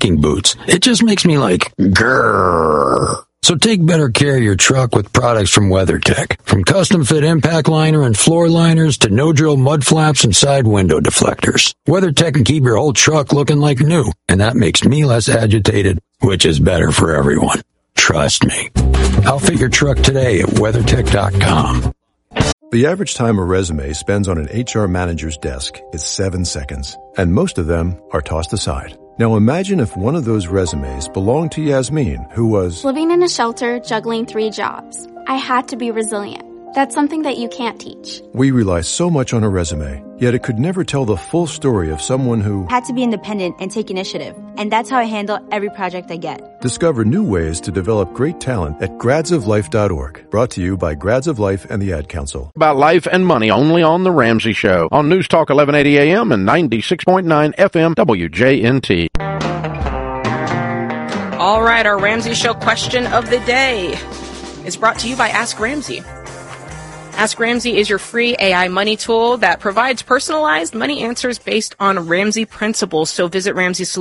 hiking boots. It just makes me like, grrr. So take better care of your truck with products from WeatherTech. From custom fit impact liner and floor liners to no-drill mud flaps and side window deflectors. WeatherTech can keep your whole truck looking like new, and that makes me less agitated, which is better for everyone. Trust me. Outfit your truck today at WeatherTech.com. The average time a resume spends on an HR manager's desk is 7 seconds, and most of them are tossed aside. Now imagine if one of those resumes belonged to Yasmin, who was living in a shelter, juggling 3 jobs. I had to be resilient. That's something that you can't teach. We rely so much on a resume, yet it could never tell the full story of someone who had to be independent and take initiative. And that's how I handle every project I get. Discover new ways to develop great talent at gradsoflife.org. Brought to you by Grads of Life and the Ad Council. About life and money only on The Ramsey Show on News Talk 1180 AM and 96.9 FM WJNT. All right, our Ramsey Show question of the day is brought to you by Ask Ramsey. Ask Ramsey is your free AI money tool that provides personalized money answers based on Ramsey principles. So visit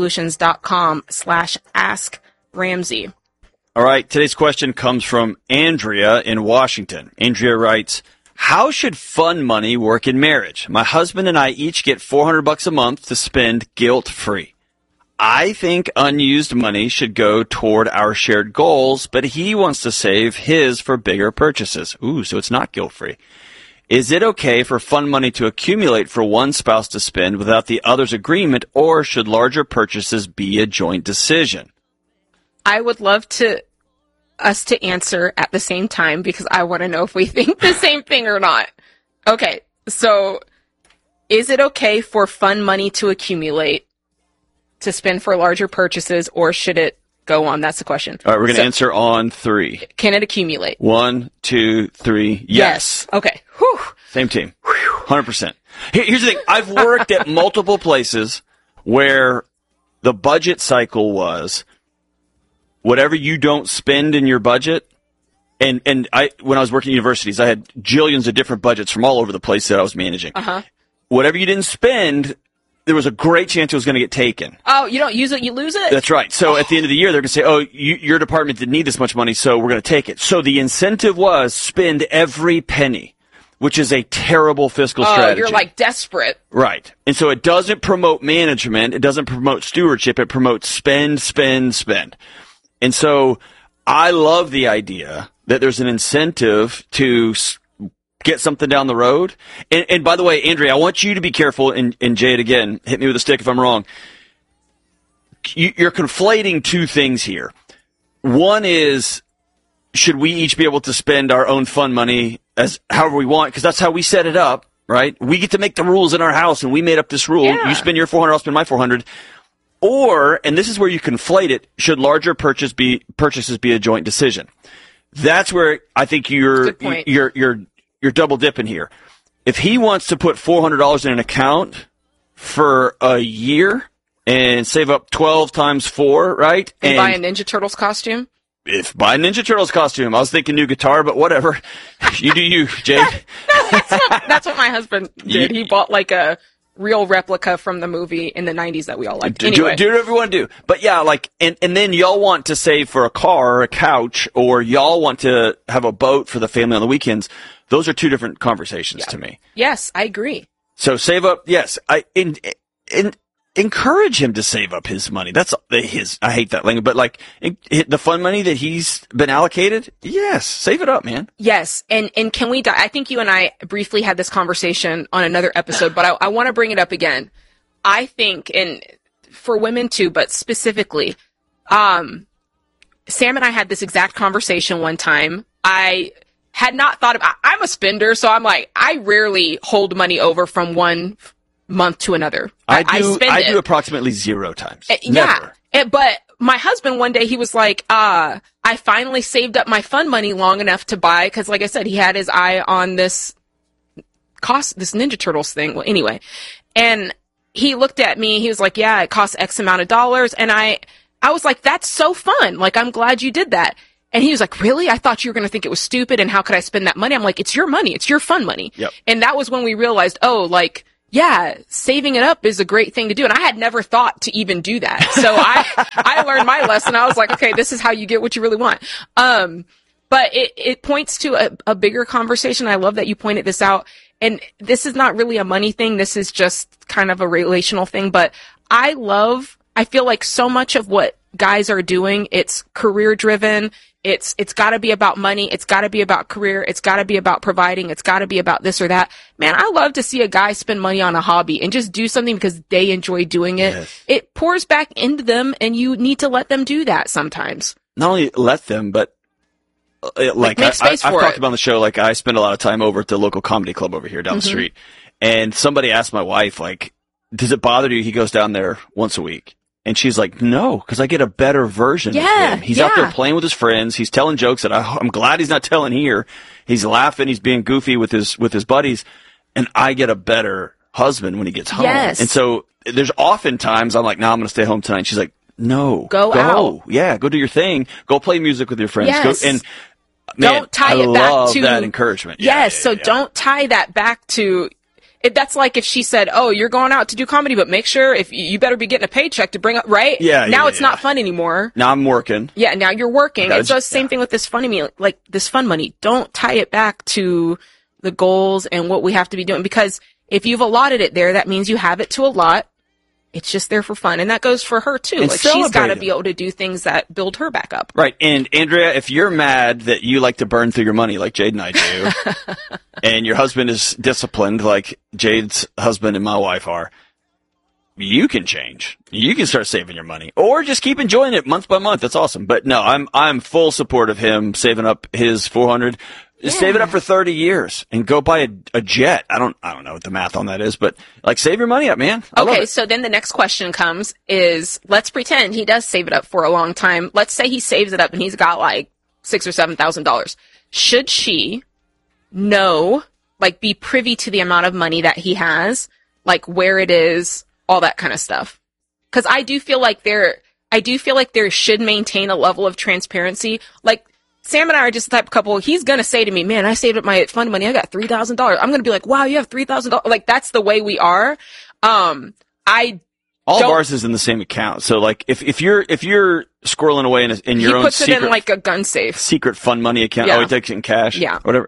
RamseySolutions.com/askRamsey. All right, today's question comes from Andrea in Washington. Andrea writes, how should fun money work in marriage? My husband and I each get $400 a month to spend guilt-free. I think unused money should go toward our shared goals, but he wants to save his for bigger purchases. Ooh, so it's not guilt-free. Is it okay for fun money to accumulate for one spouse to spend without the other's agreement, or should larger purchases be a joint decision? I would love us to answer at the same time because I want to know if we think the same thing or not. Okay, so is it okay for fun money to accumulate to spend for larger purchases, or should it go on? That's the question. All right, we're going to answer on 3. Can it accumulate? 1, 2, 3. Yes. Okay. Whew. Same team. 100%. Here's the thing. I've worked at multiple places where the budget cycle was whatever you don't spend in your budget. And when I was working at universities, I had jillions of different budgets from all over the place that I was managing. Uh-huh. Whatever you didn't spend, there was a great chance it was going to get taken. Oh, you don't use it, you lose it? That's right. So at the end of the year, they're going to say, your department didn't need this much money, so we're going to take it. So the incentive was spend every penny, which is a terrible fiscal strategy. You're like desperate. Right. And so it doesn't promote management. It doesn't promote stewardship. It promotes spend, spend, spend. And so I love the idea that there's an incentive to get something down the road. And by the way, Andrea, I want you to be careful, and Jade, again, hit me with a stick if I'm wrong. You're conflating two things here. One is, should we each be able to spend our own fun money as however we want? Because that's how we set it up, right? We get to make the rules in our house, and we made up this rule. Yeah. You spend your 400, I'll spend my 400. Or, and this is where you conflate it, should larger purchases be a joint decision? That's where I think you're double dipping here. If he wants to put $400 in an account for a year and save up 12 times 4, right? And buy a Ninja Turtles costume? If buy a Ninja Turtles costume. I was thinking new guitar, but whatever. You do you, Jade. That's what my husband did. He bought like a real replica from the movie in the 90s that we all liked. Anyway. Do whatever you want to do. But yeah, and then y'all want to save for a car or a couch, or y'all want to have a boat for the family on the weekends. Those are two different conversations to me. Yes, I agree. So save up, yes. Encourage him to save up his money. That's his, I hate that language, but the fun money that he's been allocated, yes, save it up, man. Yes. And can we, I think you and I briefly had this conversation on another episode, but I want to bring it up again. I think, and for women too, but specifically, Sam and I had this exact conversation one time. I had not thought about, I'm a spender, so I'm like, I rarely hold money over from one month to another. I do approximately 0 times. Yeah. But my husband one day, he was like, I finally saved up my fun money long enough to buy, because like I said, he had his eye on this Ninja Turtles thing. Well, anyway. And he looked at me, he was like, yeah, it costs X amount of dollars. And I was like, that's so fun. Like, I'm glad you did that. And he was like, really? I thought you were going to think it was stupid. And how could I spend that money? I'm like, it's your money. It's your fun money. Yep. And that was when we realized, yeah, saving it up is a great thing to do. And I had never thought to even do that. So I learned my lesson. I was like, okay, this is how you get what you really want. But it points to a bigger conversation. I love that you pointed this out. And this is not really a money thing. This is just kind of a relational thing. But I feel like so much of what guys are doing, it's career driven. It's gotta be about money. It's gotta be about career. It's gotta be about providing. It's gotta be about this or that. Man, I love to see a guy spend money on a hobby and just do something because they enjoy doing it. Yes. It pours back into them, and you need to let them do that sometimes. Not only let them, but like make space I've for talked it. about on the show, like I spend a lot of time over at the local comedy club over here down the street. And somebody asked my wife, like, does it bother you he goes down there once a week? And she's like, no, because I get a better version of him. He's out there playing with his friends. He's telling jokes that I'm glad he's not telling here. He's laughing. He's being goofy with his buddies. And I get a better husband when he gets home. Yes. And so there's often times I'm like, no, I'm going to stay home tonight. And she's like, no. Go out. Yeah, go do your thing. Go play music with your friends. Yes. And man, don't tie I it back love to that encouragement. Yes. So don't tie that back to. That's like if she said, oh, you're going out to do comedy, but make sure if you better be getting a paycheck to bring up, right? Yeah. Now it's not fun anymore. Now I'm working. Yeah. Now you're working. It's the same thing with this this fun money. Don't tie it back to the goals and what we have to be doing, because if you've allotted it there, that means you have it to allot. It's just there for fun. And that goes for her too. And like she's got to be able to do things that build her back up. Right. And Andrea, if you're mad that you like to burn through your money like Jade and I do, and your husband is disciplined like Jade's husband and my wife are, you can change. You can start saving your money, or just keep enjoying it month by month. That's awesome. But no, I'm full support of him saving up his $400. Save it up for 30 years and go buy a jet. I don't know what the math on that is, but like save your money up, man. Okay, so then the next question comes is, let's pretend he does save it up for a long time. Let's say he saves it up and he's got like $6,000 or $7,000. Should she know, like be privy to the amount of money that he has, like where it is, all that kind of stuff? Because I do feel like there should maintain a level of transparency. Like, Sam and I are just the type of couple, he's going to say to me, man, I saved up my fund money. I got $3,000. I'm going to be like, wow, you have $3,000. Like, that's the way we are. All of ours is in the same account. So like, if you're squirreling away in your own he puts secret, it in like a gun safe, secret fund money account. Yeah. Oh, he takes it in cash. Yeah. Whatever.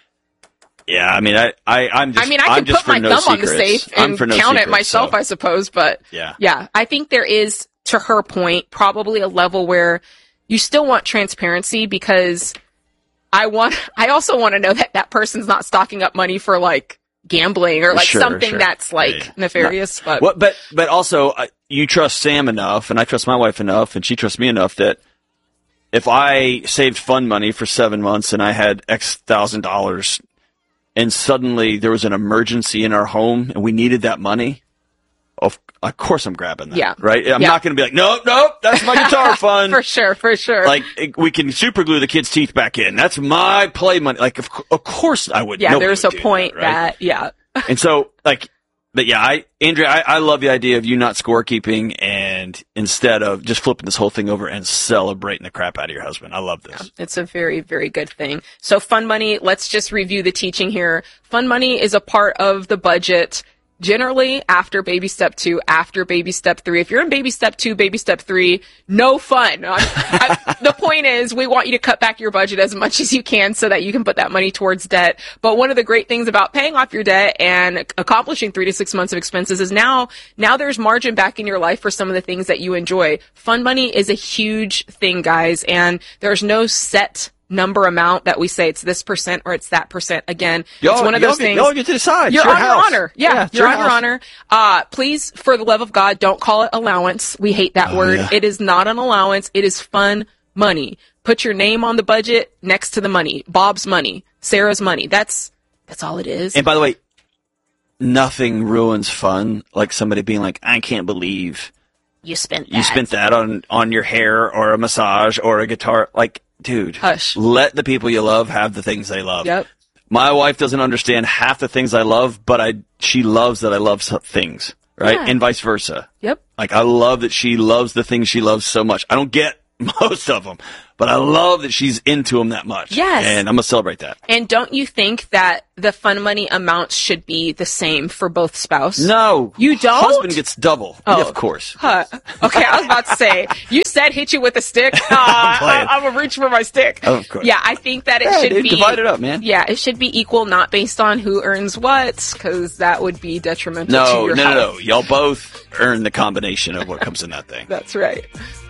Yeah. I mean, I can put my thumb on the safe and count it myself, I suppose. But yeah, I think there is, to her point, probably a level where you still want transparency, because I also want to know that that person's not stocking up money for like gambling or like something that's like nefarious. But also you trust Sam enough, and I trust my wife enough, and she trusts me enough that if I saved fund money for 7 months and I had X $1,000 and suddenly there was an emergency in our home and we needed that money, of course I'm grabbing that. Yeah. Right? I'm not going to be like, nope, that's my guitar fund. For sure. Like, we can super glue the kid's teeth back in. That's my play money. Like, of course I would. Yeah, there's a point that, And so, like, but yeah, Andrea, I love the idea of you not scorekeeping, and instead of just flipping this whole thing over and celebrating the crap out of your husband. I love this. Yeah, it's a very, very good thing. So fund money, let's just review the teaching here. Fund money is a part of the budget, generally after baby step 2, after baby step 3. If you're in baby step 2, baby step 3, no fun. The point is, we want you to cut back your budget as much as you can so that you can put that money towards debt. But one of the great things about paying off your debt and accomplishing 3 to 6 months of expenses is now there's margin back in your life for some of the things that you enjoy. Fund money is a huge thing, guys, and there's no set number amount that we say it's this percent or it's that percent. Again, it's one of those things. Y'all get to decide. You're your on house. your honor. Yeah, you're on your honor. Please, for the love of God, don't call it allowance. We hate that word. Yeah. It is not an allowance. It is fun money. Put your name on the budget next to the money. Bob's money. Sarah's money. That's all it is. And by the way, nothing ruins fun like somebody being like, I can't believe you spent that on your hair or a massage or a guitar. Like, dude, hush. Let the people you love have the things they love. Yep. My wife doesn't understand half the things I love, but she loves that I love things, right? Yeah. And vice versa. Yep. Like, I love that she loves the things she loves so much. I don't get most of them. But I love that she's into them that much. Yes. And I'm going to celebrate that. And don't you think that the fund money amounts should be the same for both spouse? No. You don't? Husband gets double. Oh. Yeah, of course. Huh. Okay, I was about to say, you said hit you with a stick. I'm going to reach for my stick. Of course. Yeah, I think that it should be. Divide it up, man. Yeah, it should be equal, not based on who earns what, because that would be detrimental to your health. No. Y'all both earn the combination of what comes in that thing. That's right.